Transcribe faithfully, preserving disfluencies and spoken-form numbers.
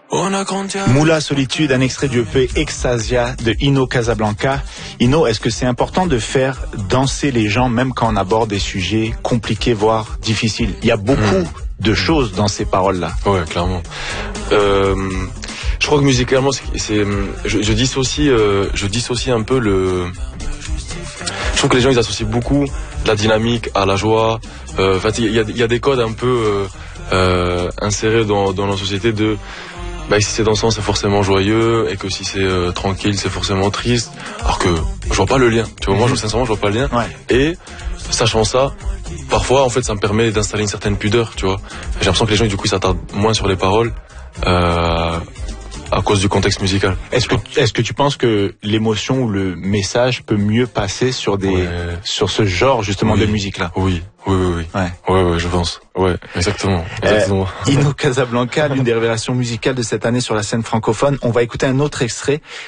Moula Solitude, un extrait du E P Extasia de Ino Casablanca. Ino, est-ce que c'est important de faire danser les gens même quand on aborde des sujets compliqués, voire difficiles? Il y a beaucoup mmh. de choses dans ces paroles-là. Ouais, clairement. Euh, je crois que musicalement, c'est, c'est je, je dissocie, euh, je dissocie un peu le. Je trouve que les gens ils associent beaucoup la dynamique à la joie. Euh, en fait, il y a, il y a des codes un peu euh, euh, insérés dans, dans la société de. Bah, si c'est dansant, c'est forcément joyeux, et que si c'est euh, tranquille, c'est forcément triste. Alors que je vois pas le lien. Tu vois, moi, je, sincèrement, je vois pas le lien. Ouais. Et sachant ça, parfois, en fait, ça me permet d'installer une certaine pudeur. Tu vois, j'ai l'impression que les gens, du coup, ils s'attardent moins sur les paroles. Euh, à cause du contexte musical. Est-ce que, est-ce que tu penses que l'émotion ou le message peut mieux passer sur des, ouais. sur ce genre, justement, oui. de musique-là? Oui, oui, oui, oui. Ouais. Ouais, ouais, je pense. Ouais, exactement. exactement. Euh, Ino Casablanca, l'une des révélations musicales de cette année sur la scène francophone. On va écouter un autre extrait.